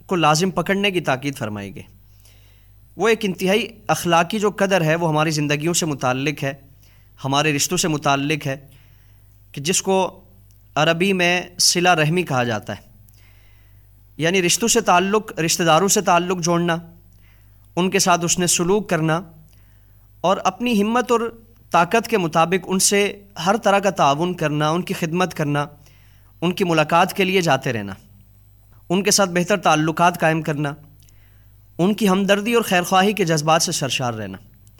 کو لازم پکڑنے کی تاکید فرمائی گئی۔ وہ ایک انتہائی اخلاقی جو قدر ہے وہ ہماری زندگیوں سے متعلق ہے، ہمارے رشتوں سے متعلق ہے، کہ جس کو عربی میں صلہ رحمی کہا جاتا ہے، یعنی رشتوں سے تعلق، رشتہ داروں سے تعلق جوڑنا، ان کے ساتھ اس نے سلوک کرنا اور اپنی ہمت اور طاقت کے مطابق ان سے ہر طرح کا تعاون کرنا، ان کی خدمت کرنا، ان کی ملاقات کے لیے جاتے رہنا، ان کے ساتھ بہتر تعلقات قائم کرنا، ان کی ہمدردی اور خیرخواہی کے جذبات سے سرشار رہنا،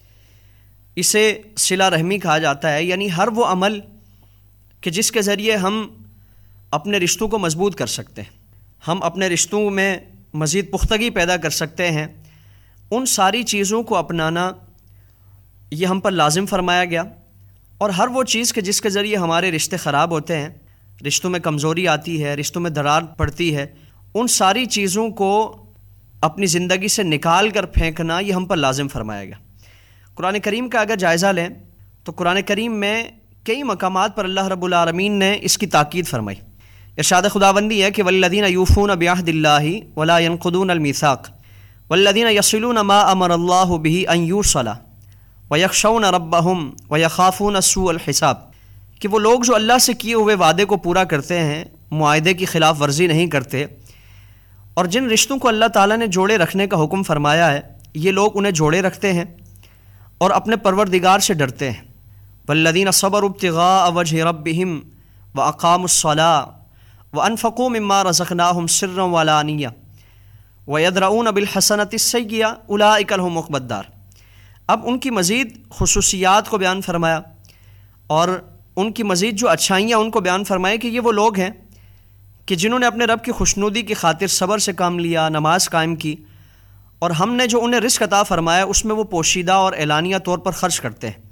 اسے صلہ رحمی کہا جاتا ہے۔ یعنی ہر وہ عمل کہ جس کے ذریعے ہم اپنے رشتوں کو مضبوط کر سکتے ہیں، ہم اپنے رشتوں میں مزید پختگی پیدا کر سکتے ہیں، ان ساری چیزوں کو اپنانا یہ ہم پر لازم فرمایا گیا۔ اور ہر وہ چیز کہ جس کے ذریعے ہمارے رشتے خراب ہوتے ہیں، رشتوں میں کمزوری آتی ہے، رشتوں میں درار پڑتی ہے، ان ساری چیزوں کو اپنی زندگی سے نکال کر پھینکنا یہ ہم پر لازم فرمایا گیا۔ قرآن کریم کا اگر جائزہ لیں تو قرآن کریم میں کئی مقامات پر اللہ رب العالمین نے اس کی تاکید فرمائی۔ ارشاد خداوندی ہے کہ والذین یوفون بعہد اللہ ولا ینقضون المیثاق والذین یصلون ما امر اللہ بہ ان یوصل ویخشون ربہم ویخافون سوء الحساب، کہ وہ لوگ جو اللہ سے کیے ہوئے وعدے کو پورا کرتے ہیں، معاہدے کی خلاف ورزی نہیں کرتے، اور جن رشتوں کو اللہ تعالیٰ نے جوڑے رکھنے کا حکم فرمایا ہے یہ لوگ انہیں جوڑے رکھتے ہیں اور اپنے پروردگار سے ڈرتے ہیں۔ والذین صبروا ابتغاء وجہ ربہم واقاموا الصلاۃ وانفقوا مما رزقناہم سرا وعلانیہ ویدرؤون بالحسنۃ السیئۃ اولئک لہم عقبی الدار۔ اب ان کی مزید خصوصیات کو بیان فرمایا اور ان کی مزید جو اچھائیاں ان کو بیان فرمائے کہ یہ وہ لوگ ہیں کہ جنہوں نے اپنے رب کی خوشنودی کی خاطر صبر سے کام لیا، نماز قائم کی، اور ہم نے جو انہیں رزق عطا فرمایا اس میں وہ پوشیدہ اور اعلانیہ طور پر خرچ کرتے ہیں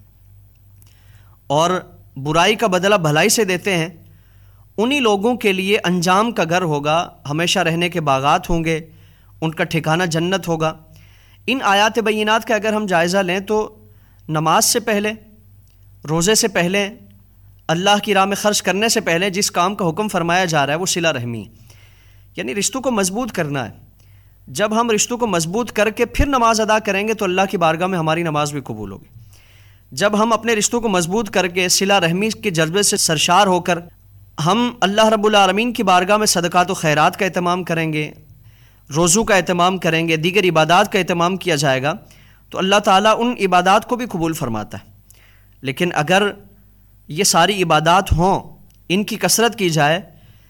اور برائی کا بدلہ بھلائی سے دیتے ہیں۔ انہی لوگوں کے لیے انجام کا گھر ہوگا، ہمیشہ رہنے کے باغات ہوں گے، ان کا ٹھکانہ جنت ہوگا۔ ان آیات بینات کا اگر ہم جائزہ لیں تو نماز سے پہلے، روزے سے پہلے، اللہ کی راہ میں خرچ کرنے سے پہلے جس کام کا حکم فرمایا جا رہا ہے وہ صلہ رحمی، یعنی رشتوں کو مضبوط کرنا ہے۔ جب ہم رشتوں کو مضبوط کر کے پھر نماز ادا کریں گے تو اللہ کی بارگاہ میں ہماری نماز بھی قبول ہوگی۔ جب ہم اپنے رشتوں کو مضبوط کر کے صلہ رحمی کے جذبے سے سرشار ہو کر ہم اللہ رب العالمین کی بارگاہ میں صدقات و خیرات کا اہتمام کریں گے، روزوں کا اہتمام کریں گے، دیگر عبادات کا اہتمام کیا جائے گا تو اللہ تعالیٰ ان عبادات کو بھی قبول فرماتا ہے۔ لیکن اگر یہ ساری عبادات ہوں، ان کی کثرت کی جائے،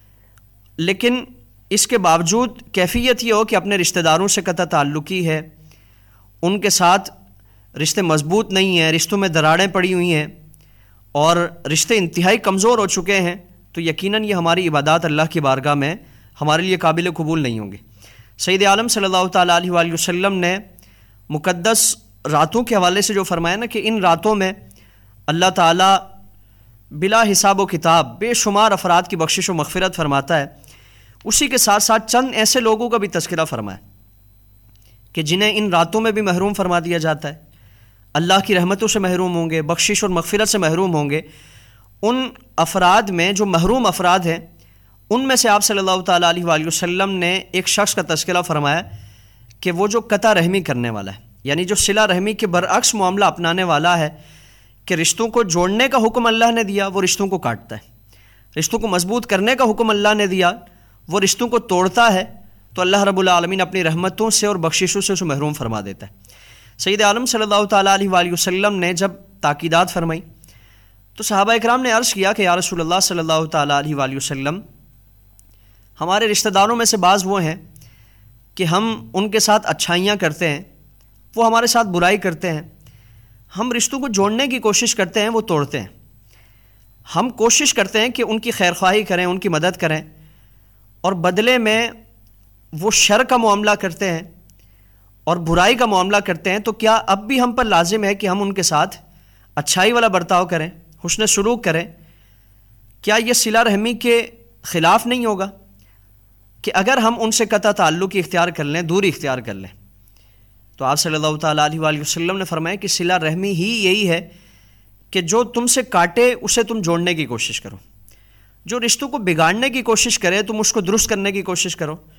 لیکن اس کے باوجود کیفیت یہ ہو کہ اپنے رشتہ داروں سے قطع تعلقی ہے، ان کے ساتھ رشتے مضبوط نہیں ہیں، رشتوں میں دراڑیں پڑی ہوئی ہیں اور رشتے انتہائی کمزور ہو چکے ہیں، تو یقیناً یہ ہماری عبادات اللہ کی بارگاہ میں ہمارے لیے قابل قبول نہیں ہوں گے۔ سید عالم صلی اللہ تعالیٰ علیہ وآلہ وسلم نے مقدس راتوں کے حوالے سے جو فرمایا نا کہ ان راتوں میں اللہ تعالیٰ بلا حساب و کتاب بے شمار افراد کی بخشش و مغفرت فرماتا ہے، اسی کے ساتھ ساتھ چند ایسے لوگوں کا بھی تذکرہ فرمایا کہ جنہیں ان راتوں میں بھی محروم فرما دیا جاتا ہے، اللہ کی رحمتوں سے محروم ہوں گے، بخشش اور مغفرت سے محروم ہوں گے۔ ان افراد میں جو محروم افراد ہیں ان میں سے آپ صلی اللہ تعالیٰ علیہ وآلہ وسلم نے ایک شخص کا تذکرہ فرمایا کہ وہ جو قطع رحمی کرنے والا ہے، یعنی جو صلہ رحمی کے برعکس معاملہ اپنانے والا ہے کہ رشتوں کو جوڑنے کا حکم اللہ نے دیا وہ رشتوں کو کاٹتا ہے، رشتوں کو مضبوط کرنے کا حکم اللہ نے دیا وہ رشتوں کو توڑتا ہے، تو اللہ رب العالمین اپنی رحمتوں سے اور بخششوں سے اسے محروم فرما دیتا ہے۔ سید عالم صلی اللہ تعالیٰ علیہ وآلہ وسلم نے جب تاکیدات فرمائی تو صحابہ اکرام نے عرض کیا کہ یا رسول اللہ صلی اللہ تعالیٰ علیہ وآلہ وسلم، ہمارے رشتہ داروں میں سے بعض وہ ہیں کہ ہم ان کے ساتھ اچھائیاں کرتے ہیں، وہ ہمارے ساتھ برائی کرتے ہیں، ہم رشتوں کو جوڑنے کی کوشش کرتے ہیں، وہ توڑتے ہیں، ہم کوشش کرتے ہیں کہ ان کی خیرخواہی کریں، ان کی مدد کریں، اور بدلے میں وہ شر کا معاملہ کرتے ہیں اور برائی کا معاملہ کرتے ہیں، تو کیا اب بھی ہم پر لازم ہے کہ ہم ان کے ساتھ اچھائی والا برتاؤ کریں، حسن سلوک کریں؟ کیا یہ صلہ رحمی کے خلاف نہیں ہوگا کہ اگر ہم ان سے قطع تعلق اختیار کر لیں، دوری اختیار کر لیں؟ تو آپ صلی اللہ تعالیٰ علیہ وآلہ وسلم نے فرمایا کہ صلہ رحمی ہی یہی ہے کہ جو تم سے کاٹے اسے تم جوڑنے کی کوشش کرو، جو رشتوں کو بگاڑنے کی کوشش کرے تم اس کو درست کرنے کی کوشش کرو،